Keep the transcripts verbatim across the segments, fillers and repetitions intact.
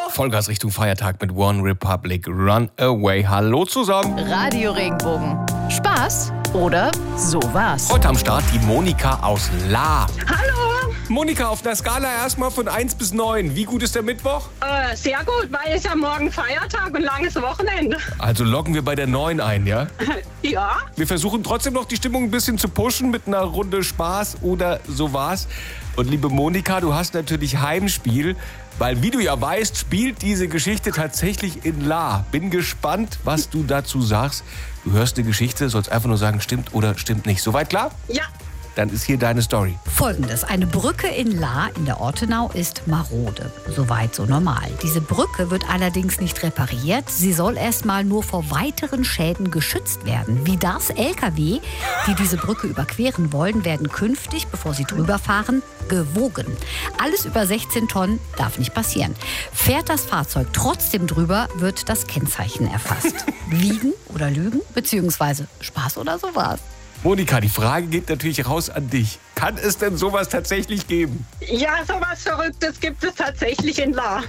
Vollgas Richtung Feiertag mit One Republic Runaway. Hallo zusammen. Radio Regenbogen. Spaß oder sowas? Heute am Start die Monika aus La. Hallo. Monika, auf einer Skala erstmal von eins bis neun. Wie gut ist der Mittwoch? Äh, sehr gut, weil es ja morgen Feiertag und langes Wochenende. Also loggen wir bei der neun ein, ja? Ja. Wir versuchen trotzdem noch die Stimmung ein bisschen zu pushen mit einer Runde Spaß oder sowas. Und liebe Monika, du hast natürlich Heimspiel, weil wie du ja weißt, spielt diese Geschichte tatsächlich in La. Bin gespannt, was du dazu sagst. Du hörst die Geschichte, sollst einfach nur sagen, stimmt oder stimmt nicht. Soweit klar? Ja. Dann ist hier deine Story. Folgendes: Eine Brücke in La in der Ortenau ist marode. Soweit so normal. Diese Brücke wird allerdings nicht repariert. Sie soll erstmal nur vor weiteren Schäden geschützt werden. Wie das? L K W, die diese Brücke überqueren wollen, werden künftig, bevor sie drüber fahren, gewogen. Alles über sechzehn Tonnen darf nicht passieren. Fährt das Fahrzeug trotzdem drüber, wird das Kennzeichen erfasst. Wiegen oder lügen? Beziehungsweise Spaß oder sowas? Monika, die Frage geht natürlich raus an dich. Kann es denn sowas tatsächlich geben? Ja, sowas Verrücktes gibt es tatsächlich in La.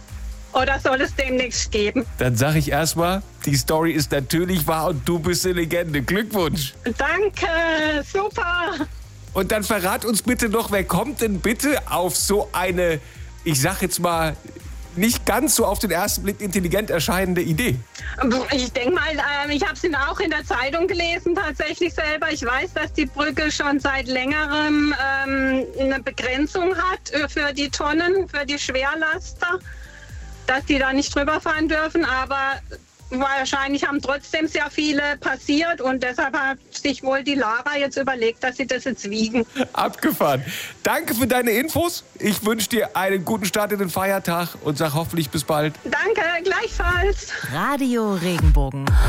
Oder soll es demnächst geben? Dann sage ich erstmal, die Story ist natürlich wahr und du bist eine Legende. Glückwunsch. Danke, super. Und dann verrat uns bitte noch, wer kommt denn bitte auf so eine, ich sag jetzt mal, nicht ganz so auf den ersten Blick intelligent erscheinende Idee? Ich denke mal, äh, ich habe es auch in der Zeitung gelesen, tatsächlich selber. Ich weiß, dass die Brücke schon seit längerem ähm, eine Begrenzung hat äh, für die Tonnen, für die Schwerlaster, dass die da nicht drüber fahren dürfen. Aber wahrscheinlich haben trotzdem sehr viele passiert und deshalb hat sich wohl die Lara jetzt überlegt, dass sie das jetzt wiegen. Abgefahren. Danke für deine Infos. Ich wünsche dir einen guten Start in den Feiertag und sag hoffentlich bis bald. Danke, gleichfalls. Radio Regenbogen.